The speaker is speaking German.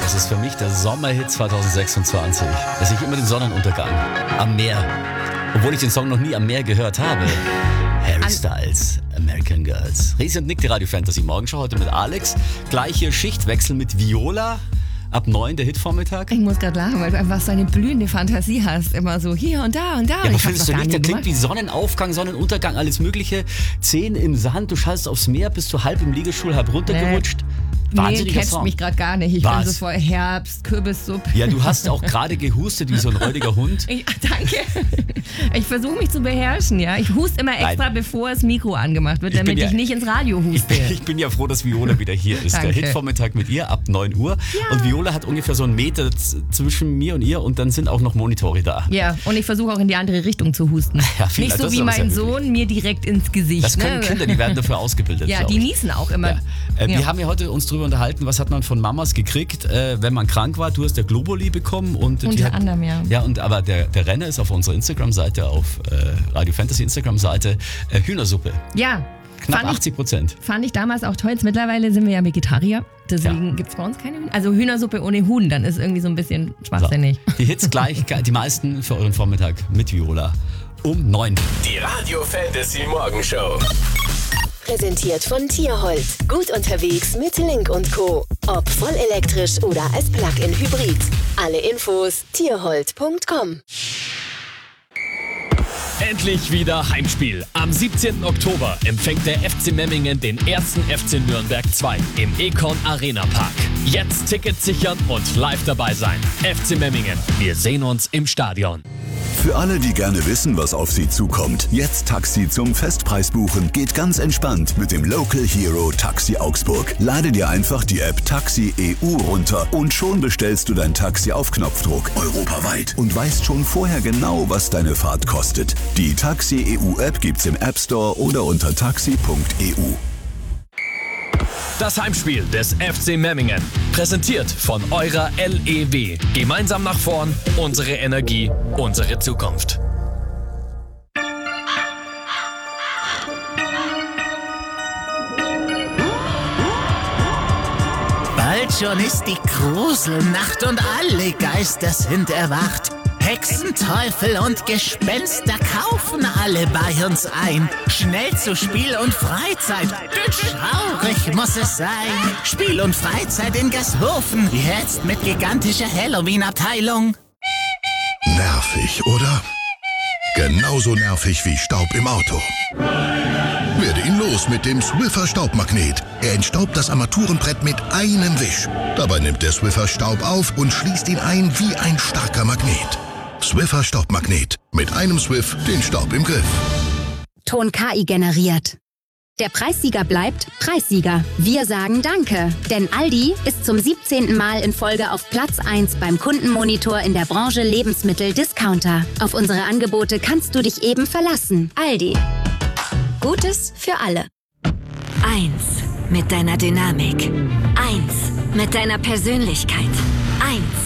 Das ist für mich der Sommerhit 2026. Da sehe ich immer den Sonnenuntergang am Meer. Obwohl ich den Song noch nie am Meer gehört habe. Harry Styles, American Girls. Resi und Nick, die Radio Fantasy Morgenschau, heute mit Alex. Gleiche Schichtwechsel mit Viola. Ab 9 der Hitvormittag. Ich muss gerade lachen, weil du einfach so eine blühende Fantasie hast. Immer so hier und da und da. Ja, aber findest du nicht, der klingt wie Sonnenaufgang, Sonnenuntergang, alles mögliche. 10 im Sand, du schaltest aufs Meer, bist du halb im Liegestuhl, halb runtergerutscht. Nee, catcht Song. mich gerade gar nicht. Ich bin so voll Herbst, Kürbissuppe. Ja, du hast auch gerade gehustet wie so ein räudiger Hund. Danke. Ich versuche mich zu beherrschen, ja. Ich huste immer extra, bevor das Mikro angemacht wird, damit ich nicht ins Radio huste. Ich bin ja froh, dass Viola wieder hier ist. Danke. Der Hitvormittag mit ihr ab 9 Uhr. Ja. Und Viola hat ungefähr so einen Meter zwischen mir und ihr und dann sind auch noch Monitore da. Ja, und ich versuche auch in die andere Richtung zu husten. Ja, nicht so wie mein Sohn mir direkt ins Gesicht. Das können Kinder, die werden dafür ausgebildet. Ja, die niesen auch immer. Ja. Wir haben ja heute uns drüber unterhalten, was hat man von Mamas gekriegt, wenn man krank war. Du hast ja Globuli bekommen. Unter anderem, ja. Ja, aber der Renner ist auf unserer Instagram-Seite, auf Radio Fantasy Instagram-Seite, Hühnersuppe. Ja. Knapp 80%. Fand ich damals auch toll. Jetzt mittlerweile sind wir ja Vegetarier. Deswegen gibt es bei uns keine Hühner. Also Hühnersuppe ohne Huhn, dann ist irgendwie so ein bisschen schwachsinnig. So. Die Hits gleich, die meisten für euren Vormittag mit Viola um 9. Die Radio Fantasy Morgenshow. Präsentiert von Tierhold. Gut unterwegs mit Link & Co. Ob vollelektrisch oder als Plug-in-Hybrid. Alle Infos tierhold.com. Endlich wieder Heimspiel. Am 17. Oktober empfängt der FC Memmingen den ersten FC Nürnberg 2 im Econ Arena Park. Jetzt Tickets sichern und live dabei sein. FC Memmingen, wir sehen uns im Stadion. Für alle, die gerne wissen, was auf sie zukommt, jetzt Taxi zum Festpreis buchen geht ganz entspannt mit dem Local Hero Taxi Augsburg. Lade dir einfach die App Taxi EU runter und schon bestellst du dein Taxi auf Knopfdruck europaweit und weißt schon vorher genau, was deine Fahrt kostet. Die Taxi EU App gibt's im App Store oder unter taxi.eu. Das Heimspiel des FC Memmingen. Präsentiert von eurer LEW. Gemeinsam nach vorn, unsere Energie, unsere Zukunft. Bald schon ist die Gruselnacht und alle Geister sind erwacht. Hexen, Teufel und Gespenster kaufen alle bei uns ein. Schnell zu Spiel und Freizeit, denn schaurig muss es sein. Spiel und Freizeit in Gashofen, jetzt mit gigantischer Halloween-Abteilung. Nervig, oder? Genauso nervig wie Staub im Auto. Werde ihn los mit dem Swiffer Staubmagnet. Er entstaubt das Armaturenbrett mit einem Wisch. Dabei nimmt der Swiffer Staub auf und schließt ihn ein wie ein starker Magnet. Swiffer Staubmagnet. Mit einem Swiff den Staub im Griff. Ton KI generiert. Der Preissieger bleibt Preissieger. Wir sagen Danke, denn Aldi ist zum 17. Mal in Folge auf Platz 1 beim Kundenmonitor in der Branche Lebensmittel-Discounter. Auf unsere Angebote kannst du dich eben verlassen. Aldi. Gutes für alle. 1 mit deiner Dynamik. 1 mit deiner Persönlichkeit. 1